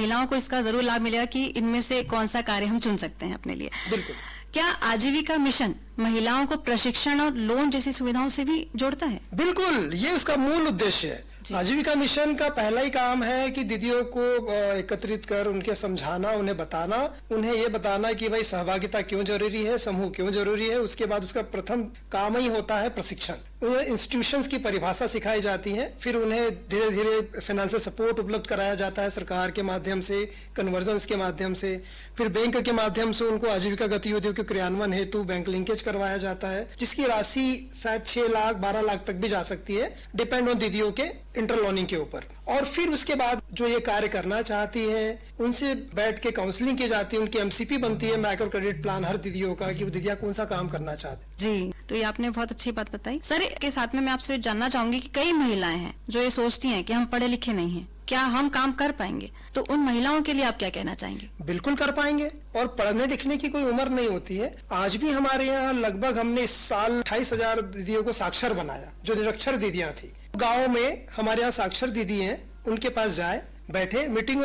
महिलाओं को इसका जरूर लाभ मिलेगा कि इनमें से कौन सा कार्य हम चुन सकते हैं अपने लिए। बिल्कुल। क्या आजीविका मिशन महिलाओं को प्रशिक्षण और लोन जैसी सुविधाओं से भी जोड़ता है? बिल्कुल, ये उसका मूल उद्देश्य है। आजीविका मिशन का पहला ही काम है कि दीदियों को एकत्रित कर उनके समझाना, उन्हें बताना, उन्हें ये बताना कि भाई सहभागिता क्यों जरूरी है, समूह क्यों जरूरी है। उसके बाद उसका प्रथम काम ही होता है प्रशिक्षण। उन्हें इंस्टीट्यूशंस की परिभाषा सिखाई जाती है, फिर उन्हें धीरे धीरे फाइनेंशियल सपोर्ट उपलब्ध कराया जाता है सरकार के माध्यम से, कन्वर्जेंस के माध्यम से, फिर बैंक के माध्यम से उनको आजीविका गतिविधियों के क्रियान्वयन हेतु बैंक लिंकेज करवाया जाता है, जिसकी राशि शायद 6 लाख 12 लाख तक भी जा सकती है, डिपेंड ऑन दीदियों के इंटरलोनिंग के ऊपर। और फिर उसके बाद जो ये कार्य करना चाहती है उनसे बैठ के काउंसलिंग की जाती है, उनकी एमसीपी बनती है, माइक्रो क्रेडिट प्लान हर दीदियों का, कि वो दीदियां कौन सा काम करना चाहती है। जी, तो ये आपने बहुत अच्छी बात बताई। सर, के साथ में मैं आपसे जानना चाहूंगी कि कई महिलाएं हैं जो ये सोचती हैं कि हम पढ़े लिखे नहीं हैं, क्या हम काम कर पाएंगे? तो उन महिलाओं के लिए आप क्या कहना चाहेंगे? बिल्कुल कर पाएंगे, और पढ़ने लिखने की कोई उम्र नहीं होती है। आज भी हमारे यहाँ लगभग हमने इस साल 28,000 दीदियों को साक्षर बनाया, जो निरक्षर दीदियां थी। गाँव में हमारे यहाँ साक्षर दीदी हैं, उनके पास जाए, बैठे, मीटिंग